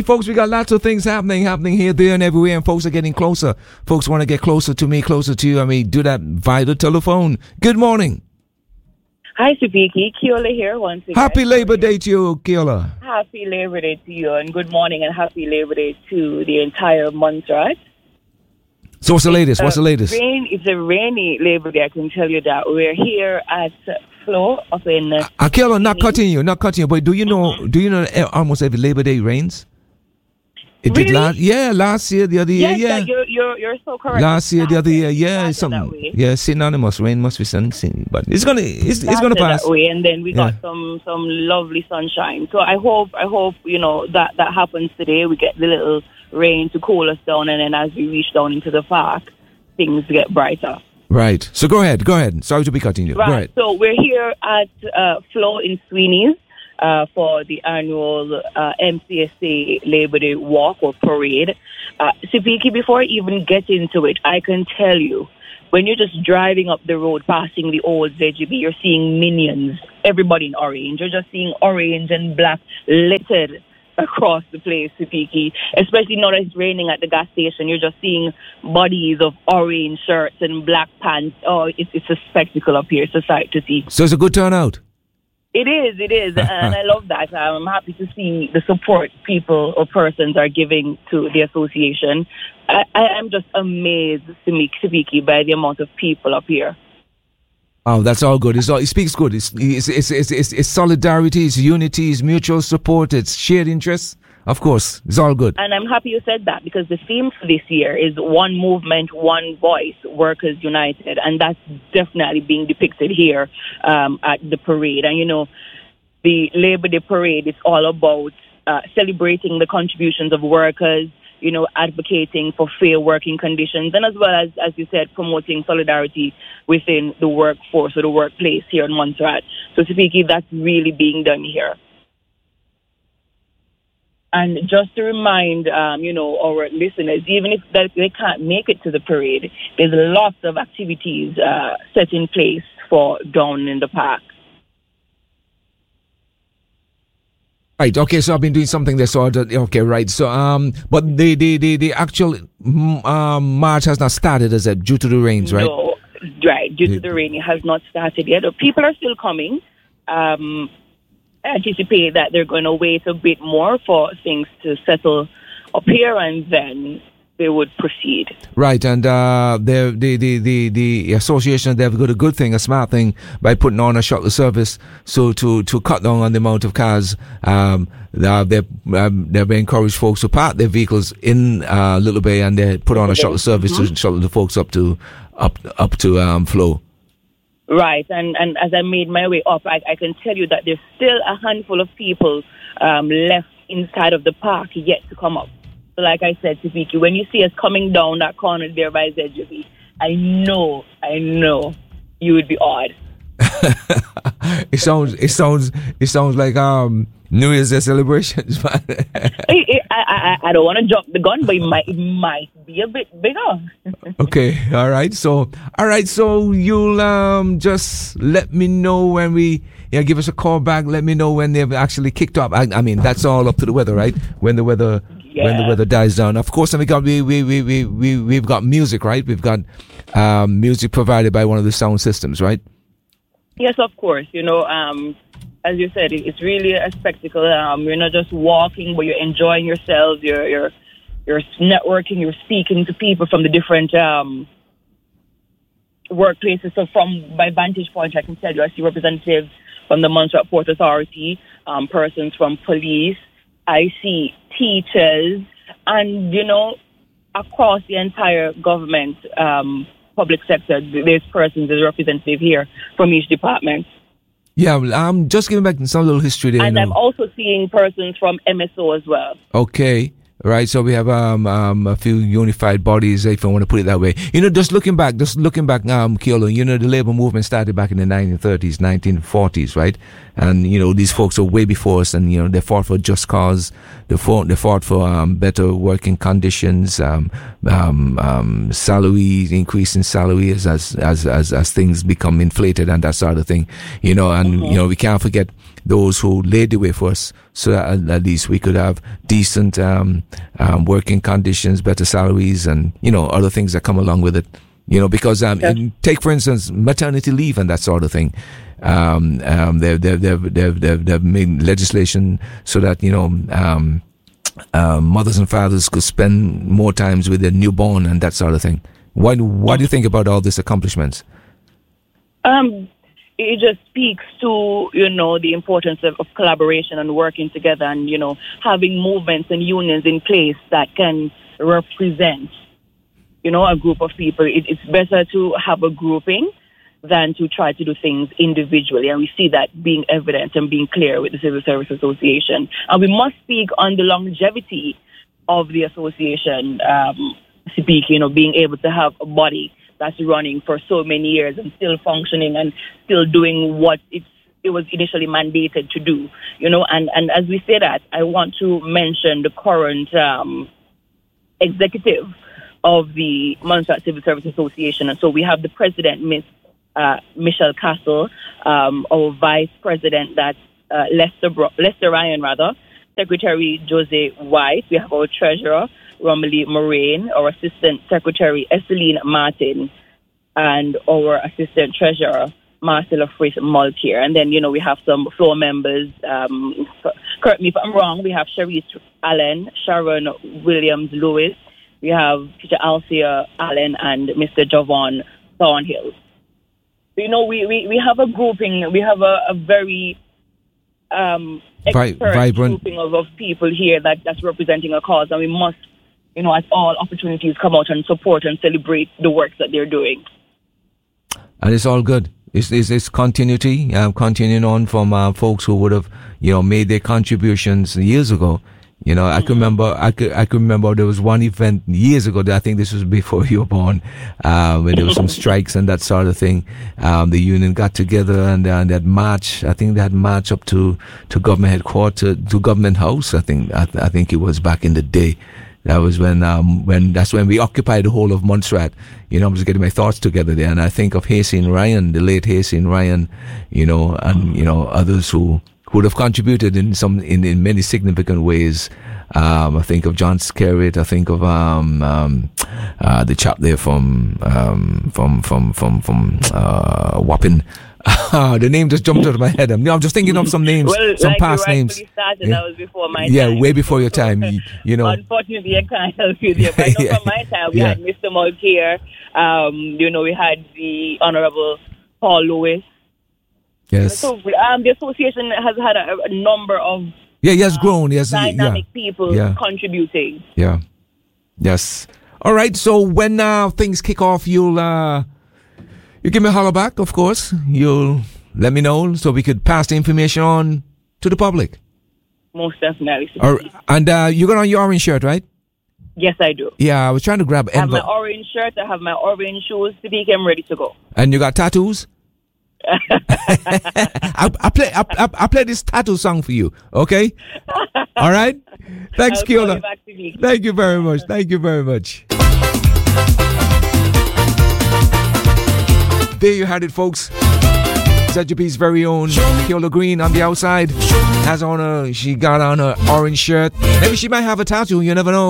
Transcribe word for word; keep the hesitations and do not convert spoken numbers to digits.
Folks, we got lots of things happening, happening here, there, and everywhere, and folks are getting closer. Folks want to get closer to me, closer to you. I mean, do that via the telephone. Good morning. Hi, Sabiki. Keola here once again. Happy Labor Day to you, Keola. Happy Labor Day to you, and good morning, and happy Labor Day to the entire Montserrat. So what's the latest? What's the latest? Rain, it's a rainy Labor Day, I can tell you that. We're here at Flo up in... Uh, uh, Keola, not cutting you, not cutting you, but do you know, mm-hmm. do you know that almost every Labor Day rains? It really? did last, yeah, last year, the other year, yes, yeah. You're, you're, you're so correct. Last year, the other year, yeah, it's something, yeah, synonymous. Rain must be something, but it's gonna, it's, it's gonna pass. That way, and then we got yeah. some, some lovely sunshine. So I hope, I hope, you know, that that happens today. We get the little rain to cool us down, and then as we reach down into the park, things get brighter. Right. So go ahead, go ahead. Sorry to be cutting you. Right. Go ahead. So we're here at uh, Flo in Sweeney's. Uh, for the annual uh, M C S A Labor Day Walk or Parade. Uh, Sipiki, before I even get into it, I can tell you, when you're just driving up the road, passing the old Z G B, you're seeing minions, everybody in orange. You're just seeing orange and black littered across the place, Sipiki. Especially now that it's raining at the gas station, you're just seeing bodies of orange shirts and black pants. Oh, it's, it's a spectacle up here. It's a sight to see. So it's a good turnout. It is, it is, and I love that. I'm happy to see the support people or persons are giving to the association. I, I am just amazed, Sabiki, by the amount of people up here. Oh, that's all good. It's all, it speaks good. It's it's, it's, it's, it's, it's solidarity, it's unity, it's mutual support, it's shared interests. Of course, it's all good. And I'm happy you said that, because the theme for this year is one movement, one voice, Workers United. And that's definitely being depicted here um, at the parade. And, you know, the Labor Day parade is all about uh, celebrating the contributions of workers, you know, advocating for fair working conditions, and as well as, as you said, promoting solidarity within the workforce or the workplace here in Montserrat. So, Sipiki, that's really being done here. And just to remind, um, you know, our listeners, even if they can't make it to the parade, there's lots of activities uh, set in place for down in the park. Right. Okay. So I've been doing something there. So okay. Right. So um, but the the the, the actual um march has not started, is it, due to the rains, right? No, right. Due to the rain, it has not started yet. People are still coming. Um. I anticipate that they're going to wait a bit more for things to settle up here, and then they would proceed. Right, and uh, the, the the the the association, they've got a good thing, a smart thing, by putting on a shuttle service, so to, to cut down on the amount of cars. Um, they've um, they've encouraged folks to park their vehicles in uh, Little Bay, and they put on a shuttle service mm-hmm. to shuttle the folks up to up up to um, Flo. Right, and, and as I made my way up, I, I can tell you that there's still a handful of people um, left inside of the park yet to come up. So like I said to Vicky, when you see us coming down that corner there by Z G B, I know, I know you would be awed. it sounds, it sounds, it sounds like um New Year's Day celebrations. I, I, I, I don't want to jump the gun, but it might, it might be a bit bigger. Okay, all right. So, all right. So you'll um just let me know when we, yeah, give us a call back. Let me know when they've actually kicked off. I, I mean, that's all up to the weather, right? When the weather, yeah. when the weather dies down. Of course, and we got we we we we we we've got music, right? We've got um music provided by one of the sound systems, right? Yes, of course. You know, um, as you said, it's really a spectacle. Um, you're not just walking, but you're enjoying yourselves. You're you're you're networking. You're speaking to people from the different um, workplaces. So, from my vantage point, I can tell you, I see representatives from the Montserrat Port Authority, um, persons from police. I see teachers, and you know, across the entire government. Um, public sector, there's persons, there's representative here from each department. Yeah, I'm just giving back some little history there. And you know. I'm also seeing persons from M S O as well. Okay. Right, so we have um, um, a few unified bodies, if I want to put it that way. You know, just looking back, just looking back, um, Keola, you know, the labor movement started back in the nineteen thirties, nineteen forties, right? And, you know, these folks are way before us, and, you know, they fought for just cause. They fought, they fought for um, better working conditions, um, um, um, salary, increase in salaries as, as, as, as things become inflated and that sort of thing, you know, and, mm-hmm. you know, we can't forget those who laid the way for us, so that at, at least we could have decent um, um, working conditions, better salaries, and you know other things that come along with it. You know, because um, Yes. in, take for instance maternity leave and that sort of thing. Um, um, they've, they've, they've, they've, they've, they've made legislation so that you know um, uh, mothers and fathers could spend more times with their newborn and that sort of thing. What What do you think about all these accomplishments? Um, it just speaks to, you know, the importance of, of collaboration and working together and, you know, having movements and unions in place that can represent, you know, a group of people. It, it's better to have a grouping than to try to do things individually. And we see that being evident and being clear with the Civil Service Association. And we must speak on the longevity of the association, um, speak, you know, being able to have a body that's running for so many years and still functioning and still doing what it's, it was initially mandated to do, you know. And, and as we say that, I want to mention the current um, executive of the Montserrat Civil Service Association. And so we have the president, Miss uh, Michelle Castle, um, our vice president, that's uh, Lester, Bro- Lester Ryan, rather, Secretary Jose White. We have our treasurer, Romilly Moraine, our assistant secretary, Esseline Martin, and our assistant treasurer, Marcella Fritz Multier. And then, you know, we have some floor members. Um, correct me if I'm wrong. We have Sharice Allen, Sharon Williams-Lewis. We have Teacher Althea Allen and Mister Javon Thornhill. You know, we, we, we have a grouping. We have a, a very um, expert Vibrant grouping of, of people here that, that's representing a cause, and we must, you know, at all opportunities, come out and support and celebrate the work that they're doing. And it's all good. It's, it's, it's continuity, uh, continuing on from uh, folks who would have, you know, made their contributions years ago. You know, I can remember, I could, I can remember there was one event years ago that I think this was before you were born, uh, where there was some strikes and that sort of thing. Um, the union got together and, uh, and that march, I think they had march up to, to government headquarters, to government house. I think, I, I think it was back in the day. That was when, um, when, that's when we occupied the whole of Montserrat. You know, I'm just getting my thoughts together there. And I think of Haysine Ryan, the late Haysine Ryan, you know, and, you know, others who, would have contributed in some, in, in many significant ways. Um, I think of John Skerritt. I think of, um, um, uh, the chap there from, um, from, from, from, from, uh, Wapping. The name just jumped out of my head. I'm, I'm just thinking of some names, well, some like past you names. Started, yeah. That was before my yeah, time. way before your time. You, you know. Unfortunately, I can't help you there. But I know yeah. from my time, we yeah. had Mister Mulcair. Um, you know, we had the Honorable Paul Lewis. Yes. So um, the association has had a, a number of yeah, he has uh, grown. Yes, dynamic yeah. people yeah. contributing. Yeah. Yes. All right. So when uh, things kick off, you'll uh, you give me a holler back. Of course, you'll let me know so we could pass the information on to the public. Most definitely. Or, and uh, you got on your orange shirt, right? Yes, I do. Yeah, I was trying to grab. I have my orange shirt. I have my orange shoes. To be I'm ready to go. And you got tattoos? I, I play I, I, I play this tattoo song for you, okay? All right. Thanks, Keola. Thank you very much. Thank you very much. There you had it, folks. Z J P's very own Keola Green on the outside has on her. She got on her orange shirt. Maybe she might have a tattoo. You never know.